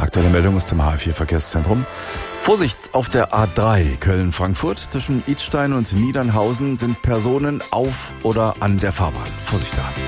aktuelle Meldung aus dem HR4 Verkehrszentrum. Vorsicht auf der A3 Köln-Frankfurt. Zwischen Idstein und Niedernhausen sind Personen auf oder an der Fahrbahn. Vorsicht da.